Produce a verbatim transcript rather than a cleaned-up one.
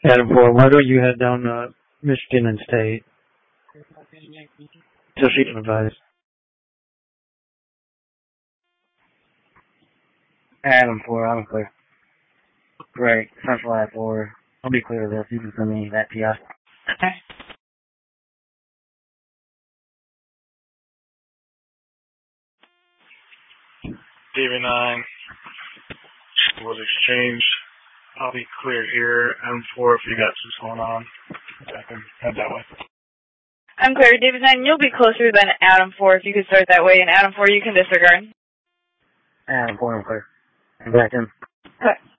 Adam four, why don't you head down to Michigan and State? So she can advise. Adam four, I'm clear. Great. Central I four. I'll be clear of this. You can send me that P S. Okay. D V nine was exchanged. I'll be clear here. M four, if you got some going on, I can head that way. I'm clear. David nine, you'll be closer than Adam four if you could start that way, and Adam four, you can disregard. Adam four, I'm clear. I'm back in. Okay.